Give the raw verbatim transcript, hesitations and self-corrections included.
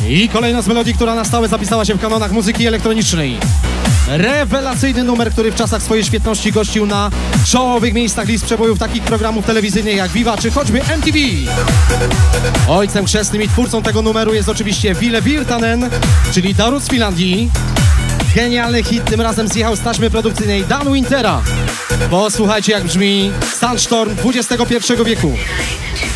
I kolejna z melodii, która na stałe zapisała się w kanonach muzyki elektronicznej. Rewelacyjny numer, który w czasach swojej świetności gościł na czołowych miejscach list przebojów takich programów telewizyjnych jak Viva czy choćby M T V. Ojcem chrzestnym i twórcą tego numeru jest oczywiście Ville Virtanen, czyli Darude z Finlandii. Genialny hit, tym razem zjechał z taśmy produkcyjnej Dan Wintera. Posłuchajcie, jak brzmi Sandstorm dwudziestego pierwszego wieku.